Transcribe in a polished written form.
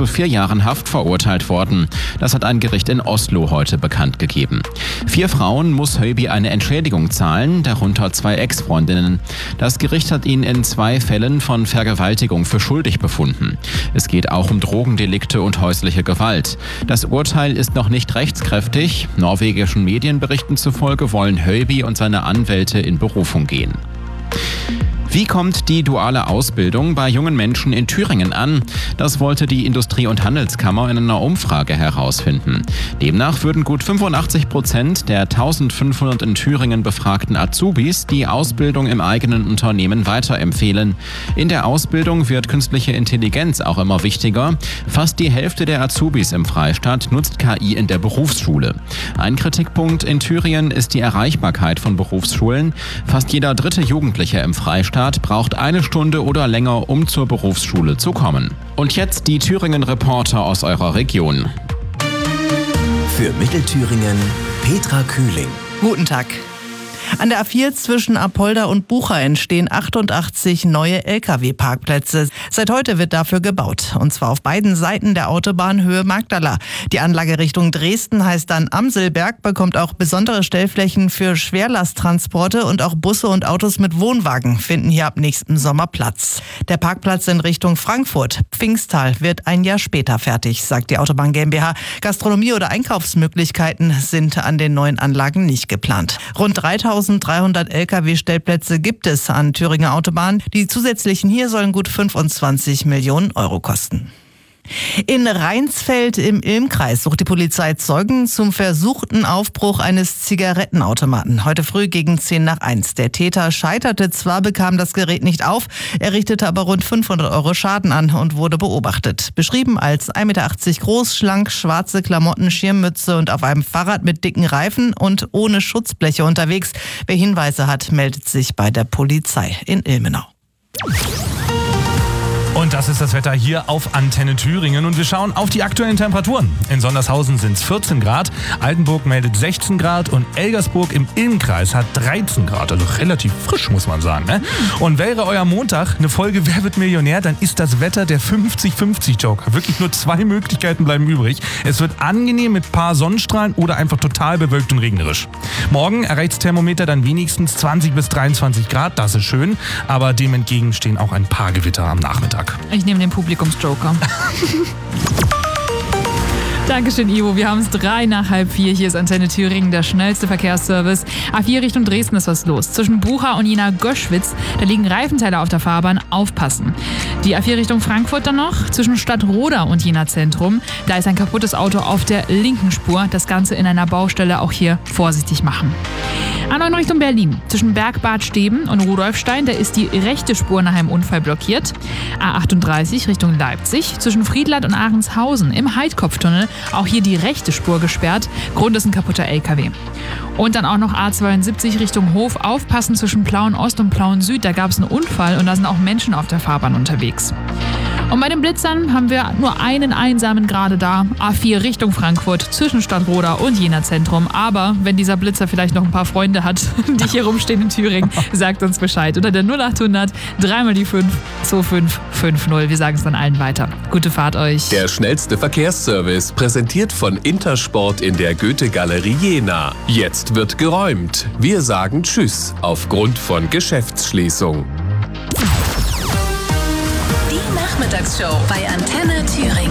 zu 4 Jahren Haft verurteilt worden. Das hat ein Gericht in Oslo heute bekannt gegeben. 4 Frauen muss Höiby eine Entschädigung zahlen, darunter 2 Ex-Freundinnen. Das Gericht hat ihn in 2 Fällen von Vergewaltigung für schuldig befunden. Es geht auch um Drogendelikte und häusliche Gewalt. Das Urteil ist noch nicht rechtskräftig. Norwegischen Medienberichten zufolge wollen Höiby und seine Anwälte in Berufung gehen. Wie kommt die duale Ausbildung bei jungen Menschen in Thüringen an? Das wollte die Industrie- und Handelskammer in einer Umfrage herausfinden. Demnach würden gut 85% der 1500 in Thüringen befragten Azubis die Ausbildung im eigenen Unternehmen weiterempfehlen. In der Ausbildung wird künstliche Intelligenz auch immer wichtiger. Fast die Hälfte der Azubis im Freistaat nutzt KI in der Berufsschule. Ein Kritikpunkt in Thüringen ist die Erreichbarkeit von Berufsschulen. Fast jeder 3. Jugendliche im Freistaat braucht 1 Stunde oder länger, um zur Berufsschule zu kommen. Und jetzt die Thüringen-Reporter aus eurer Region. Für Mittelthüringen Petra Kühling. Guten Tag. An der A4 zwischen Apolda und Bucha entstehen 88 neue Lkw-Parkplätze. Seit heute wird dafür gebaut. Und zwar auf beiden Seiten der Autobahn Höhe Magdala. Die Anlage Richtung Dresden heißt dann Amselberg, bekommt auch besondere Stellflächen für Schwerlasttransporte und auch Busse und Autos mit Wohnwagen finden hier ab nächstem Sommer Platz. Der Parkplatz in Richtung Frankfurt, Pfingstal, wird ein Jahr später fertig, sagt die Autobahn GmbH. Gastronomie oder Einkaufsmöglichkeiten sind an den neuen Anlagen nicht geplant. Rund 3300 Lkw-Stellplätze gibt es an Thüringer Autobahnen. Die zusätzlichen hier sollen gut 25 Millionen Euro kosten. In Rheinsfeld im Ilmkreis sucht die Polizei Zeugen zum versuchten Aufbruch eines Zigarettenautomaten. Heute früh gegen 1:10. Der Täter scheiterte zwar, bekam das Gerät nicht auf, er richtete aber rund 500 Euro Schaden an und wurde beobachtet. Beschrieben als 1,80 Meter groß, schlank, schwarze Klamotten, Schirmmütze und auf einem Fahrrad mit dicken Reifen und ohne Schutzbleche unterwegs. Wer Hinweise hat, meldet sich bei der Polizei in Ilmenau. Und das ist das Wetter hier auf Antenne Thüringen und wir schauen auf die aktuellen Temperaturen. In Sondershausen sind es 14 Grad, Altenburg meldet 16 Grad und Elgersburg im Ilmkreis hat 13 Grad, also relativ frisch, muss man sagen. Ne? Und wäre euer Montag eine Folge Wer wird Millionär, dann ist das Wetter der 50-50-Joker. Wirklich nur 2 Möglichkeiten bleiben übrig. Es wird angenehm mit paar Sonnenstrahlen oder einfach total bewölkt und regnerisch. Morgen erreicht das Thermometer dann wenigstens 20 bis 23 Grad, das ist schön, aber dem entgegen stehen auch ein paar Gewitter am Nachmittag. Ich nehme den Publikumsjoker. Dankeschön, Ivo. Wir haben es 3 nach halb 4. Hier ist Antenne Thüringen, der schnellste Verkehrsservice. A4 Richtung Dresden ist was los. Zwischen Bucha und Jena-Göschwitz, da liegen Reifenteile auf der Fahrbahn. Aufpassen. Die A4 Richtung Frankfurt dann noch. Zwischen Stadtroda und Jena Zentrum, da ist ein kaputtes Auto auf der linken Spur. Das Ganze in einer Baustelle, auch hier vorsichtig machen. A9 Richtung Berlin. Zwischen Bergbad Steben und Rudolfstein, da ist die rechte Spur nach einem Unfall blockiert. A38 Richtung Leipzig. Zwischen Friedland und Ahrenshausen im Heidkopftunnel, auch hier die rechte Spur gesperrt. Grund ist ein kaputter LKW. Und dann auch noch A72 Richtung Hof. Aufpassen zwischen Plauen Ost und Plauen Süd. Da gab es einen Unfall und da sind auch Menschen auf der Fahrbahn unterwegs. Und bei den Blitzern haben wir nur einen einsamen gerade da. A4 Richtung Frankfurt zwischen Stadtroda und Jena Zentrum. Aber wenn dieser Blitzer vielleicht noch ein paar Freunde hat, die hier rumstehen in Thüringen, sagt uns Bescheid. Unter der 0800 3 mal die 5 2550. Wir sagen es dann allen weiter. Gute Fahrt euch. Der schnellste Verkehrsservice, präsentiert von Intersport in der Goethe-Galerie Jena. Jetzt wird geräumt. Wir sagen Tschüss aufgrund von Geschäftsschließung. Die Nachmittagsshow bei Antenne Thüringen.